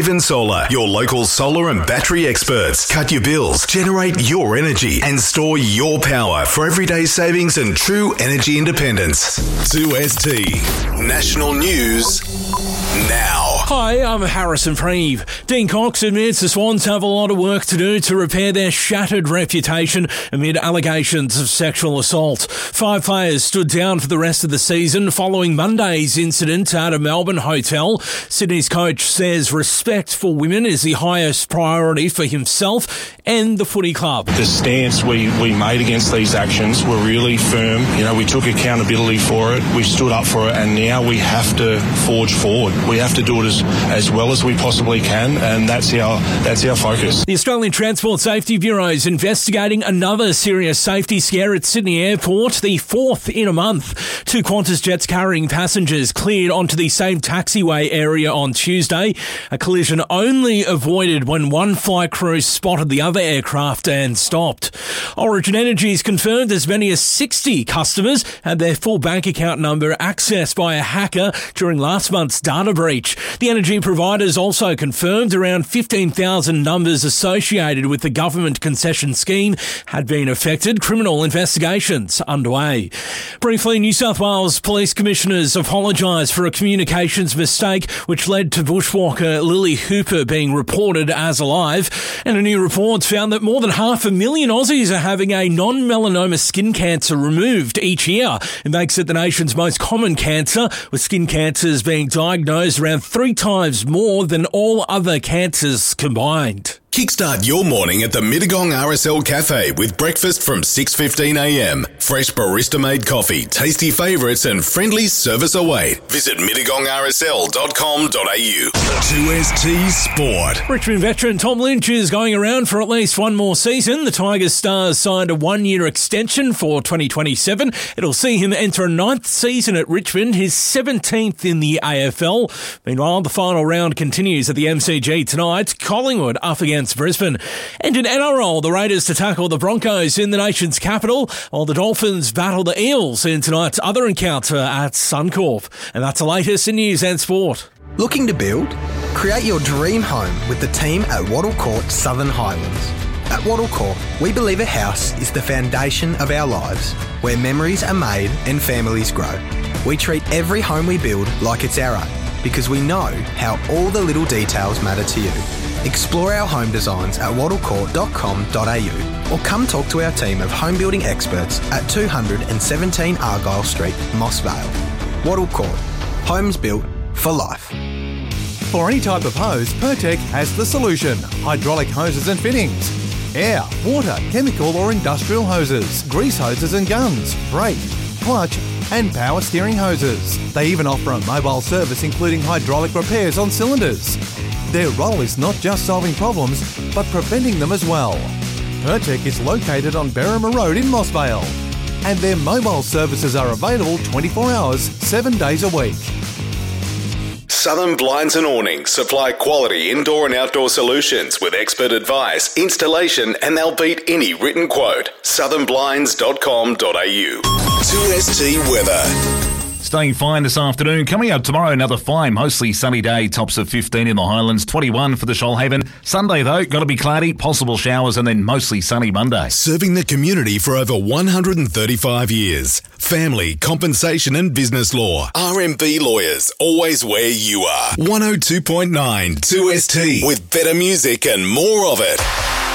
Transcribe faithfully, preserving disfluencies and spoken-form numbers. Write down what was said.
Even Solar, your local solar and battery experts. Cut your bills, generate your energy, and store your power for everyday savings and true energy independence. two S T National News now. Hi, I'm Harrison Freeve. Dean Cox admits the Swans have a lot of work to do to repair their shattered reputation amid allegations of sexual assault. Five players stood down for the rest of the season following Monday's incident at a Melbourne hotel. Sydney's coach says respect for women is the highest priority for himself and the footy club. The stance we, we made against these actions were really firm. You know, we took accountability for it, we stood up for it, and now we have to forge forward. We have to do it as, as well as we possibly can, and that's our, that's our focus. The Australian Transport Safety Bureau is investigating another serious safety scare at Sydney Airport, the fourth in a month. Two Qantas jets carrying passengers cleared onto the same taxiway area on Tuesday. A collision only avoided when one flight crew spotted the other aircraft and stopped. Origin Energy has confirmed as many as sixty customers had their full bank account number accessed by a hacker during last month's data breach. The energy providers also confirmed around fifteen thousand numbers associated with the government concession scheme had been affected. Criminal investigations underway. Briefly, New South Wales Police Commissioners apologised for a communications mistake which led to bushwalker Lily Hooper being reported as alive. And a new report found that more than half a million Aussies are having a non-melanoma skin cancer removed each year. It makes it the nation's most common cancer, with skin cancers being diagnosed around three times more than all other cancers combined. Kickstart your morning at the Mittagong R S L Cafe with breakfast from six fifteen a m. Fresh barista-made coffee, tasty favourites and friendly service await. Visit mittagong r s l dot com dot a u. two S T Sport. Richmond veteran Tom Lynch is going around for at least one more season. The Tigers stars signed a one-year extension for twenty twenty-seven. It'll see him enter a ninth season at Richmond, his seventeenth in the A F L. Meanwhile, the final round continues at the M C G tonight. Collingwood up against Brisbane. And in N R L, the Raiders to tackle the Broncos in the nation's capital, while the Dolphins battle the Eels in tonight's other encounter at Suncorp. And that's the latest in news and sport. Looking to build? Create your dream home with the team at Wattle Court Southern Highlands. At Wattle Court, we believe a house is the foundation of our lives, where memories are made and families grow. We treat every home we build like it's our own, because we know how all the little details matter to you. Explore our home designs at wattle court dot com dot a u or come talk to our team of home building experts at two seventeen Argyle Street, Moss Vale. Wattle Court. Homes built for life. For any type of hose, Pertec has the solution. Hydraulic hoses and fittings, air, water, chemical or industrial hoses, grease hoses and guns, brake, clutch and power steering hoses. They even offer a mobile service including hydraulic repairs on cylinders. Their role is not just solving problems, but preventing them as well. Pertec is located on Berrima Road in Moss Vale, and their mobile services are available twenty-four hours, seven days a week. Southern Blinds and Awnings supply quality indoor and outdoor solutions with expert advice, installation, and they'll beat any written quote. southern blinds dot com dot a u. two S T weather. Staying fine this afternoon. Coming up tomorrow, another fine, mostly sunny day. Tops of fifteen in the Highlands, twenty-one for the Shoalhaven. Sunday, though, got to be cloudy, possible showers, and then mostly sunny Monday. Serving the community for over one hundred thirty-five years. Family, compensation and business law. R M B Lawyers, always where you are. one oh two point nine, two S T, with better music and more of it.